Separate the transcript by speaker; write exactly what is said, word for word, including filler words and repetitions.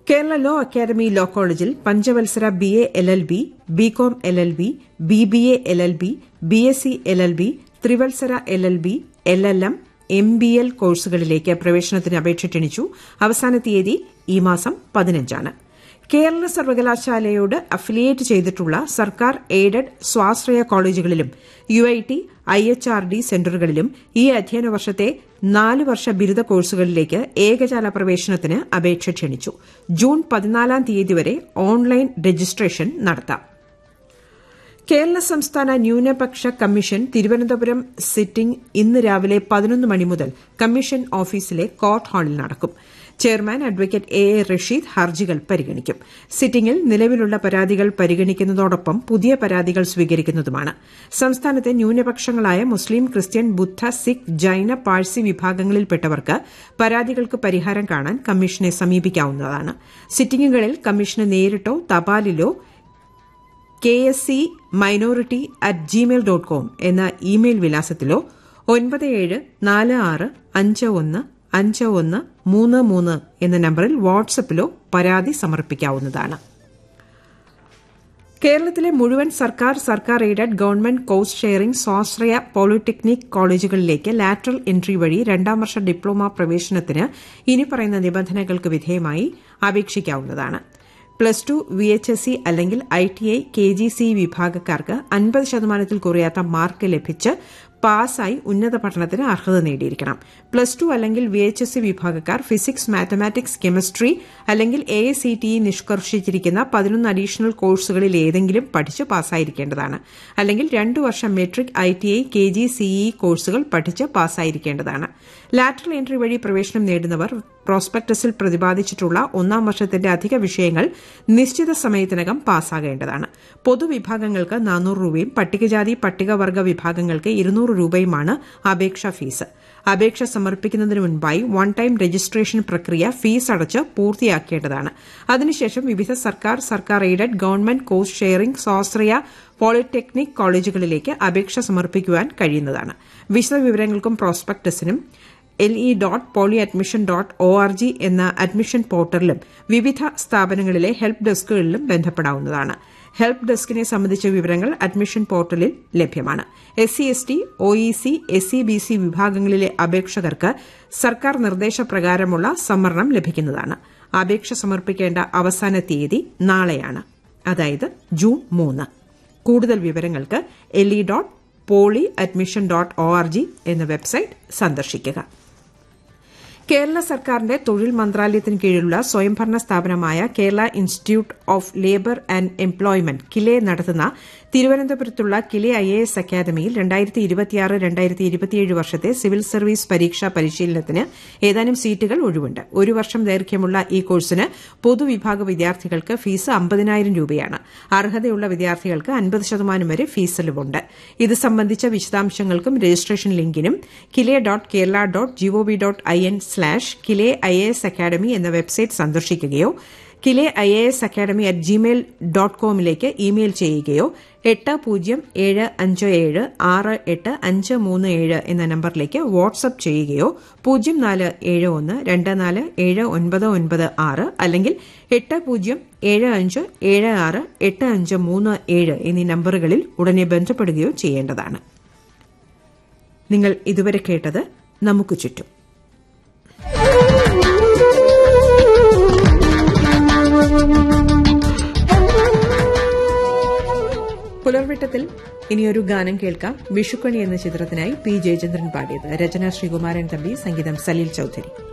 Speaker 1: Kerala law academy law കോളേജിൽ പഞ്ചവത്സര B A L L B BCom L L B B B A L L B B S C L L B ത്രിവത്സര L L B L L M M B L കോഴ്സുകളിലേക്ക് പ്രവേശനത്തിന് അപേക്ഷ ക്ഷണിച്ചു. അവസാന തീയതി ഈ മാസം പതിനഞ്ചാണ്. കേരള സർവകലാശാലയോട് അഫിലിയേറ്റ് ചെയ്തിട്ടുള്ള സർക്കാർ എയ്ഡഡ് സ്വാശ്രയ കോളേജുകളിലും U I T I H R D സെന്ററുകളിലും ഈ അധ്യയന വർഷത്തെ നാല് വർഷ ബിരുദ കോഴ്സുകളിലേക്ക് ഏകജാല പ്രവേശനത്തിന് അപേക്ഷ ക്ഷണിച്ചു. ജൂൺ പതിനാലാം തീയതി വരെ ഓൺലൈൻ രജിസ്ട്രേഷൻ നടത്താം. കേരള സംസ്ഥാന ന്യൂനപക്ഷ കമ്മീഷൻ തിരുവനന്തപുരം സിറ്റിംഗ് ഇന്ന് രാവിലെ പതിനൊന്ന് മണി മുതൽ കമ്മീഷൻ ഓഫീസിലെ കോർട്ട് ഹാളിൽ നടക്കും. Chairman advocate A A Rasheed ഹർജികൾ പരിഗണിക്കും. സിറ്റിംഗിൽ നിലവിലുള്ള പരാതികൾ പരിഗണിക്കുന്നതോടൊപ്പം പുതിയ പരാതികൾ സ്വീകരിക്കുന്നതുമാണ്. സംസ്ഥാനത്തെ ന്യൂനപക്ഷങ്ങളായ മുസ്ലിം, ക്രിസ്ത്യൻ, ബുദ്ധ, സിഖ്, ജൈന, പാഴ്സി വിഭാഗങ്ങളിൽപ്പെട്ടവർക്ക് പരാതികൾക്ക് പരിഹാരം കാണാൻ കമ്മീഷനെ സമീപിക്കാവുന്നതാണ്. സിറ്റിംഗുകളിൽ കമ്മീഷന് നേരിട്ടോ തപാലിലോ K S C minority at Gmail dot com എന്ന ഇമെയിൽ വിലാസത്തിലോ ഒൻപത് ഏഴ് നാല് ആറ് അഞ്ച് ഒന്ന് അഞ്ച് ഒന്ന് മൂന്ന് മൂന്ന് എന്ന നമ്പറിൽ വാട്സ്ആപ്പിലോ പരാതി സമർപ്പിക്കാവുന്നതാണ്. കേരളത്തിലെ മുഴുവൻ സർക്കാർ, സർക്കാർ എയ്ഡഡ്, ഗവൺമെന്റ് കോഴ്സ് ഷെയറിംഗ്, സ്വാശ്രയ പോളിടെക്നിക് കോളേജുകളിലേക്ക് ലാറ്ററൽ എൻട്രി വഴി രണ്ടാം വർഷ ഡിപ്ലോമ പ്രവേശനത്തിന് ഇനി പറയുന്ന നിബന്ധനകൾക്ക് വിധേയമായി അപേക്ഷിക്കാവുന്നതാണ്. Plus two, V H S C അല്ലെങ്കിൽ I T I, K G C വിഭാഗക്കാർക്ക് അൻപത് ശതമാനത്തിൽ കുറയാത്ത മാർക്ക് ലഭിച്ച് പാസ്സായി ഉന്നത പഠനത്തിന് അർഹത നേടിയിരിക്കണം. പ്ലസ് ടു അല്ലെങ്കിൽ വി എച്ച് എസ് സി വിഭാഗക്കാർ ഫിസിക്സ്, മാത്തമാറ്റിക്സ്, കെമിസ്ട്രി അല്ലെങ്കിൽ A I C T E നിഷ്കർഷിച്ചിരിക്കുന്ന പതിനൊന്ന് അഡീഷണൽ കോഴ്സുകളിൽ ഏതെങ്കിലും പഠിച്ച് പാസ്സായിരിക്കേണ്ടതാണ്. അല്ലെങ്കിൽ രണ്ടു വർഷം metric, I T I, K G C E കോഴ്സുകൾ പഠിച്ച് പാസ്സായിരിക്കേണ്ടതാണ്. ലാറ്ററൽ എൻട്രി വഴി പ്രവേശനം നേടുന്നവർ പ്രോസ്പെക്ടസിൽ പ്രതിപാദിച്ചിട്ടുള്ള ഒന്നാം വർഷത്തിന്റെ അധിക വിഷയങ്ങൾ നിശ്ചിത സമയത്തിനകം പാസ്സാകേണ്ടതാണ്. പൊതുവിഭാഗങ്ങൾക്ക് നാനൂറ് രൂപയും പട്ടികജാതി പട്ടികവർഗ വിഭാഗങ്ങൾക്ക് ഇരുന്നൂറ് രൂപയുമാണ് അപേക്ഷാ ഫീസ്. അപേക്ഷ സമർപ്പിക്കുന്നതിന് മുൻപായി വൺ ടൈം രജിസ്ട്രേഷൻ പ്രക്രിയ ഫീസ് അടച്ച് പൂർത്തിയാക്കേണ്ടതാണ്. അതിനുശേഷം വിവിധ സർക്കാർ, സർക്കാർ എയ്ഡഡ്, ഗവൺമെന്റ് കോഴ്സ് ഷെയറിംഗ്, സ്വാശ്രയ പോളിടെക്നിക് കോളേജുകളിലേക്ക് അപേക്ഷ സമർപ്പിക്കുവാൻ കഴിയുന്നതാണ്. വിശദവിവരങ്ങൾക്കും പ്രോസ്പെക്ടസിനും L E dot poly admission dot O R G എന്ന അഡ്മിഷൻ പോർട്ടലിലും വിവിധ സ്ഥാപനങ്ങളിലെ ഹെൽപ്പ് ഡെസ്കുകളിലും ബന്ധപ്പെടാവുന്നതാണ്. ഹെൽപ്പ് ഡെസ്കിനെ സംബന്ധിച്ച വിവരങ്ങൾ അഡ്മിഷൻ പോർട്ടലിൽ ലഭ്യമാണ്. S C S T, O E C, S C B C വിഭാഗങ്ങളിലെ അപേക്ഷകർക്ക് സർക്കാർ നിർദ്ദേശപ്രകാരമുള്ള സംവരണം ലഭിക്കുന്നതാണ്. അപേക്ഷ സമർപ്പിക്കേണ്ട അവസാന തീയതി നാളെയാണ്, അതായത് ജൂൺ മൂന്ന്. കൂടുതൽ വിവരങ്ങൾക്ക് L E dot poly admission dot O R G എന്ന വെബ്സൈറ്റ് സന്ദർശിക്കുക. കേരള സർക്കാരിന്റെ തൊഴിൽ മന്ത്രാലയത്തിന് കീഴിലുള്ള സ്വയംഭരണ സ്ഥാപനമായ Kerala institute of labour and employment കിലെ നടത്തുന്ന തിരുവനന്തപുരത്തുള്ള കിലെ ഐ എ എസ് അക്കാദമിയിൽ രണ്ടായിരത്തി ഇരുപത്തിയാറ് രണ്ടായിരത്തി ഇരുപത്തിയേഴ് വർഷത്തെ സിവിൽ സർവീസ് പരീക്ഷാ പരിശീലനത്തിന് ഏതാനും സീറ്റുകൾ ഒഴിവുണ്ട്. ഒരു വർഷം ദൈർഘ്യമുള്ള ഈ കോഴ്സിന് പൊതുവിഭാഗ വിദ്യാർത്ഥികൾക്ക് ഫീസ് അമ്പതിനായിരം രൂപയാണ്. അർഹതയുള്ള വിദ്യാർത്ഥികൾക്ക് അൻപത് ശതമാനം വരെ ഫീസ് ഇളവുണ്ട്. ഇത് സംബന്ധിച്ച വിശദാംശങ്ങൾക്കും registration ലിങ്കിനും കിലെ dot Kerala dot G O V dot I N slash കിലെ I A S academy എന്ന website സന്ദർശിക്കുകയോ കിലെ I A S academy at Gmail dot കോമിലേക്ക് email ചെയ്യുകയോ എട്ട് പൂജ്യം ഏഴ് അഞ്ച് ഏഴ് ആറ് എട്ട് അഞ്ച് മൂന്ന് ഏഴ് എന്ന നമ്പറിലേക്ക് വാട്സ്ആപ്പ് ചെയ്യുകയോ പൂജ്യം നാല് ഏഴ് ഒന്ന് രണ്ട് നാല് ഏഴ് ഒൻപത് ഒൻപത് ആറ് അല്ലെങ്കിൽ എട്ട് പൂജ്യം ഏഴ് അഞ്ച് ഏഴ് ആറ് എട്ട് അഞ്ച് മൂന്ന് ഏഴ് എന്നീ നമ്പറുകളിൽ ഉടനെ ബന്ധപ്പെടുകയോ ചെയ്യേണ്ടതാണ്. നിങ്ങൾ ഇതുവരെ കേട്ടത് നമുക്ക് ചുറ്റും. പുലർവെട്ടത്തിൽ ഇനിയൊരു ഗാനം കേൾക്കാം. വിഷുക്കണി എന്ന ചിത്രത്തിനായി പി ജയചന്ദ്രൻ പാടിയത്. രചന ശ്രീകുമാരൻ തമ്പി, സംഗീതം സലീൽ ചൌധരി.